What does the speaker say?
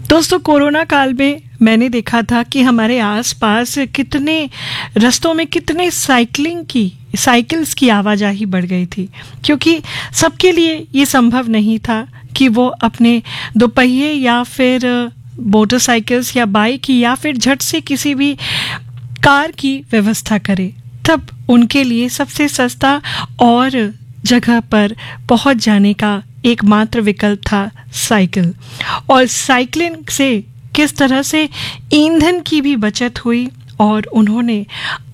दोस्तों, कोरोना काल में मैंने देखा था कि हमारे आसपास कितने रास्तों में कितने साइकिल्स की आवाजाही बढ़ गई थी, क्योंकि सबके लिए ये संभव नहीं था कि वो अपने दोपहिए या फिर मोटरसाइकिल्स या बाइक या फिर झट से किसी भी कार की व्यवस्था करे। तब उनके लिए सबसे सस्ता और जगह पर पहुंच जाने का एकमात्र विकल्प था साइकिल। और साइकिलिंग से किस तरह से ईंधन की भी बचत हुई और उन्होंने